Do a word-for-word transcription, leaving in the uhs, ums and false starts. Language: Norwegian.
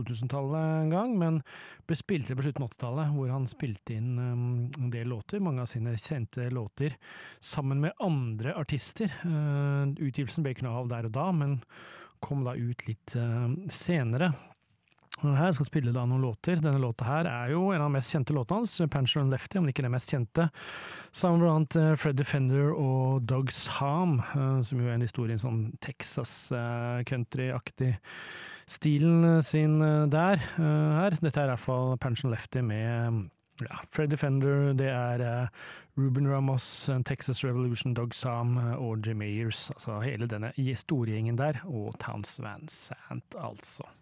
to tusen-tallet en gang, men ble spilt inn på slutten av åttitallet, hvor han spilte inn um, en del låter, mange av sine kjente låter, sammen med andre artister. Uh, utgivelsen ble ikke noe av der og da, men kom da ut litt uh, senere. Og her skal spille da noen låter. Denne låta her er jo en av de mest kjente låtene hans, Pancho and Lefty, om ikke den mest kjente. Sammen blant uh, Freddie Fender og Doug Sahm, uh, som jo er en historie i sånn Texas uh, country-aktig stilen sin uh, der. Uh, her. Dette er i hvert fall Pancho and Lefty med ja, Freddie Fender, det er uh, Ruben Ramos, Texas Revolution, Doug Sahm uh, og Jim Ayers, altså hele denne store gjengen der, og Townes Van Sant, altså.